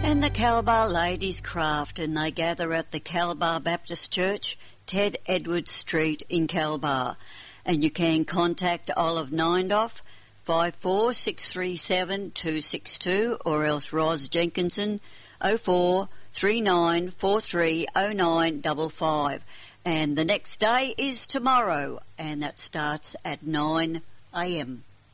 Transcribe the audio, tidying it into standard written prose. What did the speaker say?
And the Calabar Ladies Craft, and they gather at the Calabar Baptist Church, Ted Edwards Street in Calabar. And you can contact Olive Nindoff, 54 637 262, or else Ros Jenkinson, 04 39 43 0955. And the next day is tomorrow, and that starts at 9 a.m.